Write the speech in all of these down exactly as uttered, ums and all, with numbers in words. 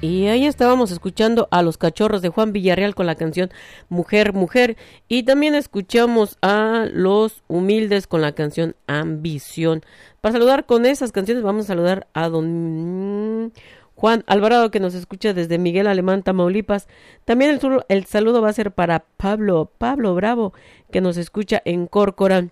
Y ahí estábamos escuchando a Los Cachorros de Juan Villarreal con la canción Mujer, Mujer. Y también escuchamos a Los Humildes con la canción Ambición. Para saludar con esas canciones vamos a saludar a don Juan Alvarado, que nos escucha desde Miguel Alemán, Tamaulipas. También el, el saludo va a ser para Pablo, Pablo Bravo, que nos escucha en Corcoran.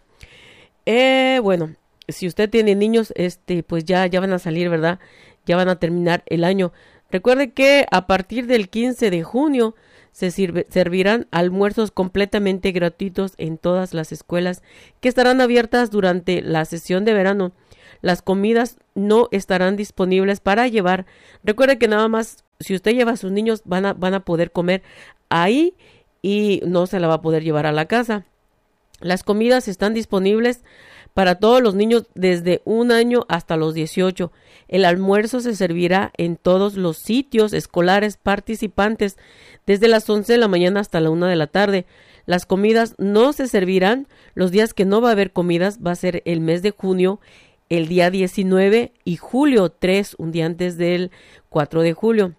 Eh, bueno, si usted tiene niños, este, pues ya, ya van a salir, ¿verdad? Ya van a terminar el año. Recuerde que a partir del quince de junio se sirve, servirán almuerzos completamente gratuitos en todas las escuelas que estarán abiertas durante la sesión de verano. Las comidas no estarán disponibles para llevar. Recuerde que nada más si usted lleva a sus niños van a, van a poder comer ahí y no se la va a poder llevar a la casa. Las comidas están disponibles para todos los niños desde un año hasta los dieciocho. El almuerzo se servirá en todos los sitios escolares participantes desde las once de la mañana hasta la una de la tarde. Las comidas no se servirán los días que no va a haber comidas. Va a ser el mes de junio, el día diecinueve y julio tres, un día antes del cuatro de julio.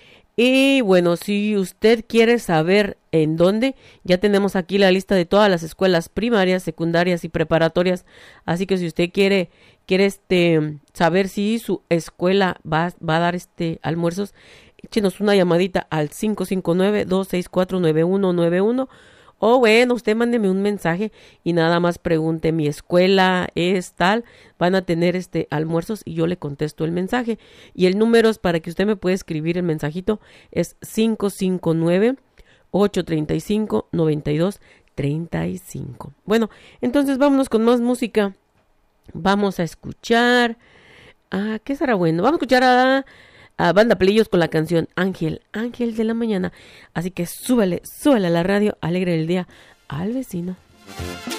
Y bueno, si usted quiere saber en dónde, ya tenemos aquí la lista de todas las escuelas primarias, secundarias y preparatorias. Así que si usted quiere, quiere este, saber si su escuela va, va a dar este almuerzos, échenos una llamadita al cinco cinco nueve, dos seis cuatro, nueve uno nueve uno. O bueno, usted mándeme un mensaje y nada más pregunte, mi escuela es tal, van a tener este almuerzos y yo le contesto el mensaje. Y el número es para que usted me pueda escribir el mensajito, es cinco cinco nueve, ocho tres cinco, nueve dos tres cinco. Bueno, entonces vámonos con más música. Vamos a escuchar, ah, ¿qué será bueno? Vamos a escuchar a... a Banda Pelillos con la canción Ángel, Ángel de la Mañana. Así que súbele, súbele a la radio, alegre el día al vecino.